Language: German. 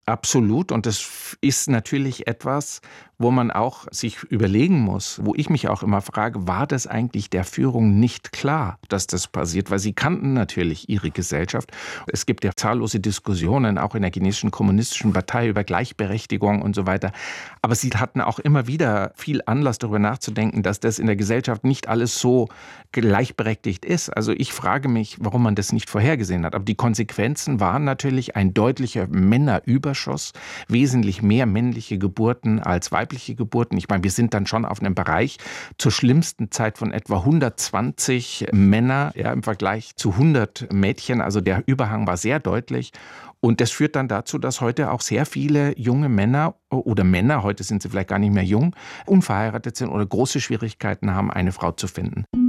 Absolut. Und das ist natürlich etwas, wo man auch sich überlegen muss, wo ich mich auch immer frage, war das eigentlich der Führung nicht klar, dass das passiert? Weil sie kannten natürlich ihre Gesellschaft. Es gibt ja zahllose Diskussionen, auch in der chinesischen kommunistischen Partei über Gleichberechtigung und so weiter. Aber sie hatten auch immer wieder viel Anlass, darüber nachzudenken, dass das in der Gesellschaft nicht alles so gleichberechtigt ist. Also ich frage mich, warum man das nicht vorhergesehen hat. Aber die Konsequenzen waren natürlich ein deutlicher Männerüberschuss, wesentlich mehr männliche Geburten als weibliche Geburten. Ich meine, wir sind dann schon auf einem Bereich zur schlimmsten Zeit von etwa 120 Männer, ja, im Vergleich zu 100 Mädchen. Also der Überhang war sehr deutlich. Und das führt dann dazu, dass heute auch sehr viele junge Männer oder Männer, heute sind sie vielleicht gar nicht mehr jung, unverheiratet sind oder große Schwierigkeiten haben, eine Frau zu finden.